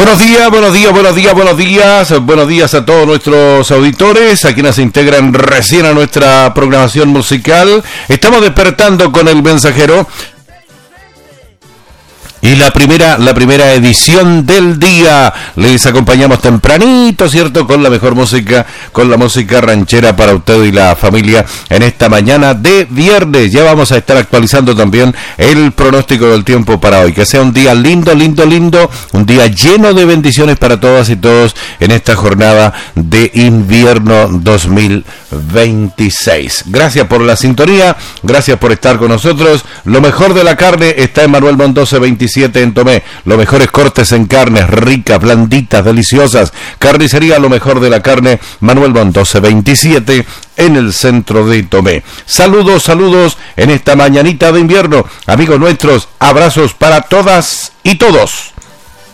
Buenos días, buenos días, buenos días, buenos días. Buenos días a todos nuestros auditores, a quienes se integran recién a nuestra programación musical. Estamos despertando con El Mensajero. Y la primera edición del día. Les acompañamos tempranito, ¿cierto? Con la mejor música, con la música ranchera para usted y la familia en esta mañana de viernes. Ya vamos a estar actualizando también el pronóstico del tiempo para hoy. Que sea un día lindo, un día lleno de bendiciones para todas y todos en esta jornada de invierno 2026. Gracias por la sintonía, gracias por estar con nosotros. Lo mejor de la carne está en Manuel Montt 1227 en Tomé. Los mejores cortes en carnes ricas, blanditas, deliciosas. Carnicería Lo Mejor de la Carne, Manuel Montt 1227 en el centro de Tomé. Saludos en esta mañanita de invierno. Amigos nuestros, abrazos para todas y todos.